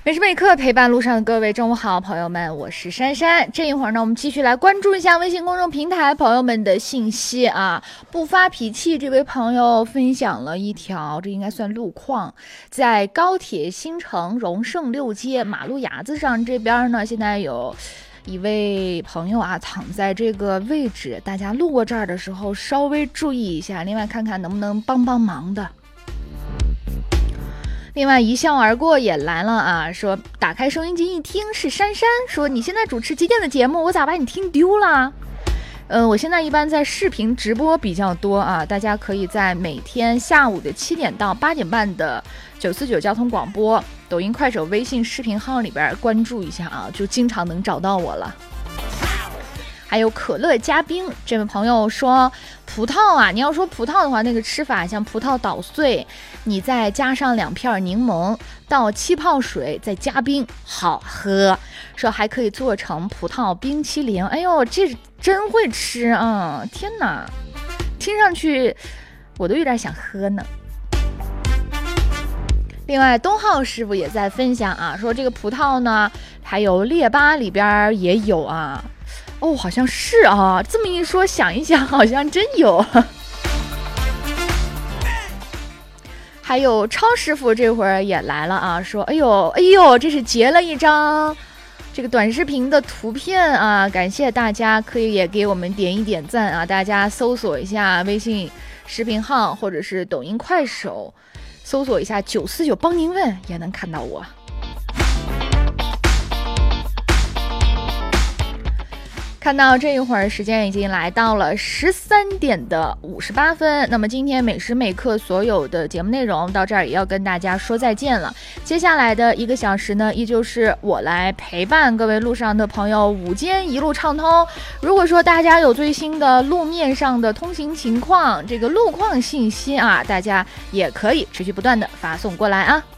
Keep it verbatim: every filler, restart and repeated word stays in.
每时每刻陪伴路上的各位，中午好，朋友们，我是珊珊。这一会儿呢，我们继续来关注一下微信公众平台朋友们的信息啊。不发脾气这位朋友分享了一条，这应该算路况，在高铁新城荣盛六街马路牙子上这边呢，现在有一位朋友啊躺在这个位置，大家路过这儿的时候稍微注意一下，另外看看能不能帮帮忙的。另外一笑而过也来了啊，说打开收音机一听是珊珊，说你现在主持几点的节目，我咋把你听丢了？呃，我现在一般在视频直播比较多啊，大家可以在每天下午的七点到八点半的九四九交通广播、抖音、快手、微信视频号里边关注一下啊，就经常能找到我了。还有可乐加冰，这位朋友说葡萄啊，你要说葡萄的话，那个吃法像葡萄捣碎，你再加上两片柠檬，倒气泡水，再加冰，好喝。说还可以做成葡萄冰淇淋，哎呦，这真会吃啊！天哪，听上去我都有点想喝呢。另外东浩师傅也在分享啊，说这个葡萄呢，还有列巴里边也有啊。哦，好像是啊，这么一说想一想好像真有。还有超师傅这会儿也来了啊，说哎呦哎呦，这是截了一张这个短视频的图片啊，感谢大家，可以也给我们点一点赞啊，大家搜索一下微信视频号或者是抖音快手，搜索一下九四九帮您问也能看到我。看到这一会儿时间已经来到了十三点的五十八分，那么今天每时每刻所有的节目内容到这儿也要跟大家说再见了。接下来的一个小时呢，依旧是我来陪伴各位路上的朋友，午间一路畅通。如果说大家有最新的路面上的通行情况，这个路况信息啊，大家也可以持续不断的发送过来啊。